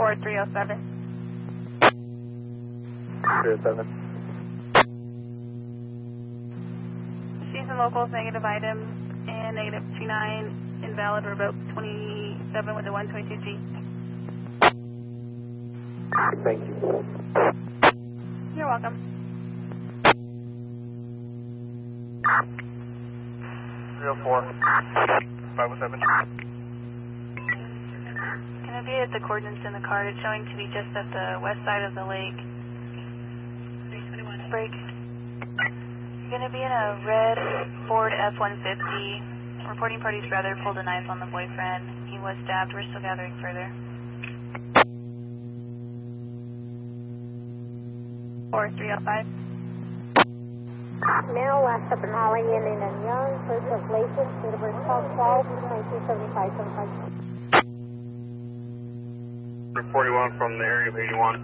4307. 307. She's in locals, negative items, and negative 29, invalid, revoke 27 with a 122G. Thank you. You're welcome. 304. 507. Going to be at the coordinates in the card. It's showing to be just at the west side of the lake. Break. You're going to be in a red Ford F-150. Reporting party's brother pulled a knife on the boyfriend. He was stabbed. We're still gathering further. 4305. Now, last up in Holly, Indian and Young, first of Latham, date of birth 12/12, 1975, 75. Report 41 from the area of 81.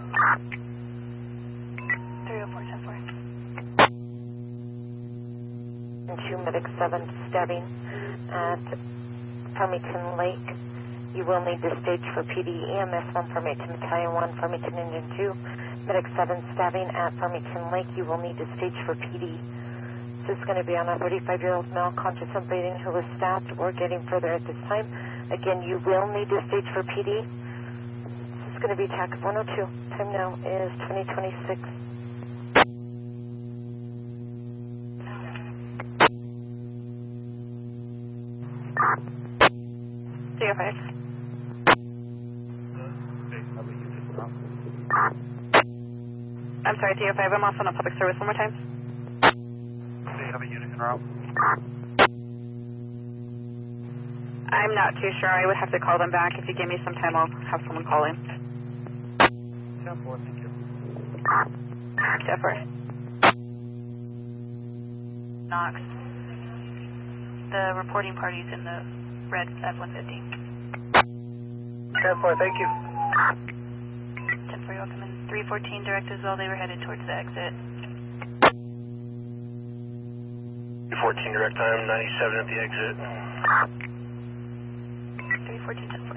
30410. 2 Medic 7 stabbing at Farmington Lake. You will need to stage for PD. EMS 1 Farmington Battalion 1, Farmington Engine 2. Medic 7 stabbing at Farmington Lake. You will need to stage for PD. This is going to be on a 35-year-old male conscious and bleeding who was stabbed. We're getting further at this time. Again, you will need to stage for PD. This is going to be TAC 102. Time now is 2026. I'm sorry, 305. I'm off on a public service one more time. Do you have a unit en route? I'm not too sure. I would have to call them back. If you give me some time, I'll have someone call in. 10-4, thank you. Zephyr. Knox. The reporting party's in the red F-150. 10-4, thank you. 10-4, you're welcome in. 314 direct as well. They were headed towards the exit. 314 direct time, 97 at the exit. 314, 10-4.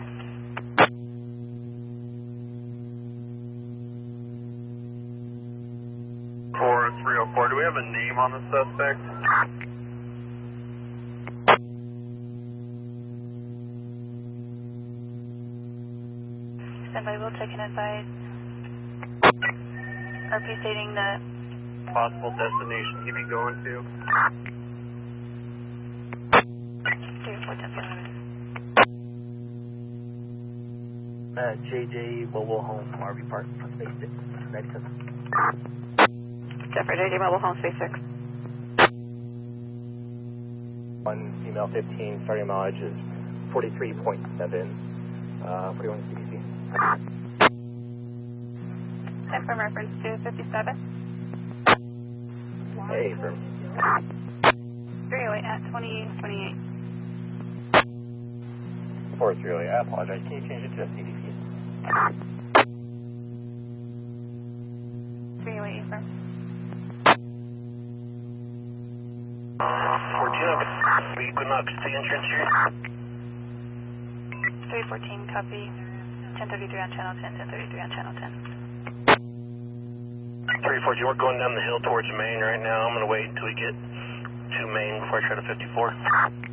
4304. Do we have a name on the suspect? Standby, we'll check and advise. RP stating that Possible destination he'd be going to? 304, 10-4. JJ Mobile Home from RV Park from Space 6. 97. Zephyr, JJ Mobile Home, Space 6. 1 female 15, starting mileage is 43.7, 41 CBC. Time from reference to 57. Hey, from 308 at 2028. 438, I apologize. Can you change it to a CDP? 308 from 14, Equinox to the entrance here. 314, copy. 1033 on channel 10, 1033 on channel 10. 314, we're going down the hill towards Maine right now. I'm going to wait until we get to Maine before I try to 54.